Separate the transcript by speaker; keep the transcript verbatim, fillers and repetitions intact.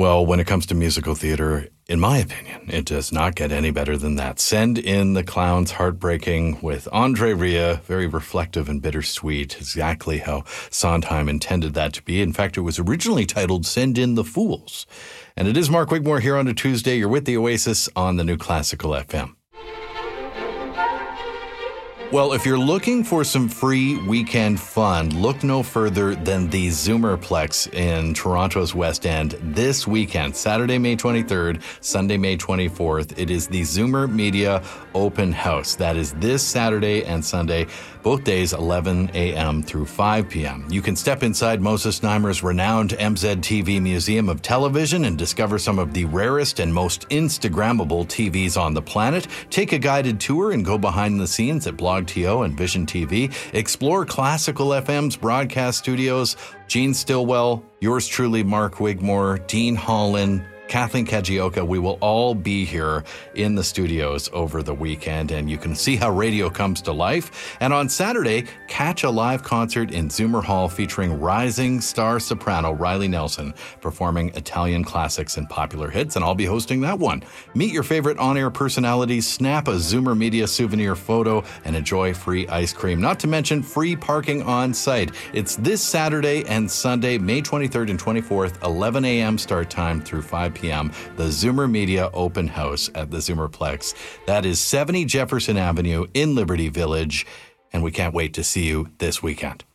Speaker 1: Well, when it comes to musical theater, in my opinion, it does not get any better than that. Send in the Clowns Heartbreaking with Andre Ria, very reflective and bittersweet, exactly how Sondheim intended that to be. In fact, it was originally titled Send in the Fools. And it is Mark Wigmore here on a Tuesday. You're with the Oasis on the New Classical F M. Well, if you're looking for some free weekend fun, look no further than the Zoomerplex in Toronto's West End this weekend, Saturday, May twenty-third, Sunday, May twenty-fourth. It is the Zoomer Media Open House. That is this Saturday and Sunday, both days, eleven a.m. through five p.m. You can step inside Moses Znaimer's renowned M Z T V Museum of Television and discover some of the rarest and most Instagrammable T Vs on the planet. Take a guided tour and go behind the scenes at Blog T O and Vision T V. Explore Classical F M's broadcast studios. Gene Stillwell, yours truly, Mark Wigmore, Dean Holland, Kathleen Kajioka, we will all be here in the studios over the weekend, and you can see how radio comes to life. And on Saturday, catch a live concert in Zoomer Hall featuring rising star soprano Riley Nelson performing Italian classics and popular hits, and I'll be hosting that one. Meet your favorite on-air personalities, snap a Zoomer Media souvenir photo, and enjoy free ice cream, not to mention free parking on site. It's this Saturday and Sunday, May twenty-third and twenty-fourth, eleven a.m. start time through five p.m., the Zoomer Media Open House at the Zoomerplex. That is seventy Jefferson Avenue in Liberty Village, and we can't wait to see you this weekend.